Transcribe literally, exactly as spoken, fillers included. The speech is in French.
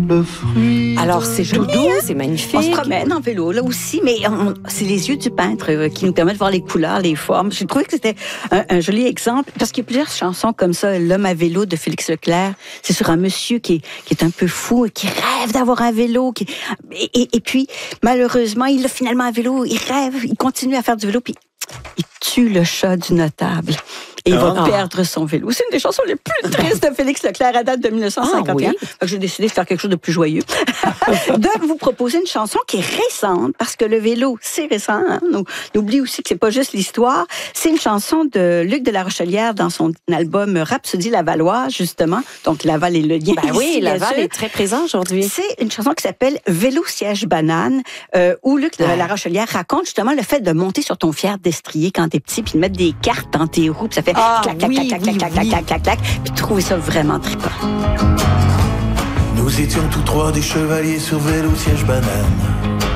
le fruit. Alors, c'est tout doux, c'est magnifique. On se promène en vélo, là aussi, mais on, c'est les yeux du peintre euh, qui nous permettent de voir les couleurs, les formes. J'ai trouvé que c'était un, un joli exemple, parce qu'il y a plusieurs chansons comme ça. L'homme à vélo de Félix Leclerc, c'est sur un monsieur qui est, qui est un peu fou et qui rêve d'avoir un vélo. Qui, et, et, et puis, malheureusement, il a finalement un vélo, il rêve, il continue à faire du vélo, puis il tue le chat du notable. Et il va Ah. perdre son vélo. C'est une des chansons les plus tristes de Félix Leclerc à date de dix-neuf cent cinquante et un. Ah, oui. Fait que j'ai décidé de faire quelque chose de plus joyeux. De vous proposer une chanson qui est récente, parce que le vélo, c'est récent. Hein? On oublie aussi que c'est pas juste l'histoire. C'est une chanson de Luc de la Rochelière dans son album Rhapsodie Lavalloise, justement. Donc, Laval est le lien. Ben oui, ici, bien Laval sûr. est très présent aujourd'hui. C'est une chanson qui s'appelle Vélo siège banane, euh, où Luc de Ah. la Rochelière raconte justement le fait de monter sur ton fier destrier quand t'es petit, puis de mettre des cartes dans tes roues, puis ça fait Ah, clac, clac, oui, clac, clac, oui, clac, oui. clac, clac, clac, puis trouver ça vraiment trippant. Nous étions tous trois des chevaliers sur vélo siège banane.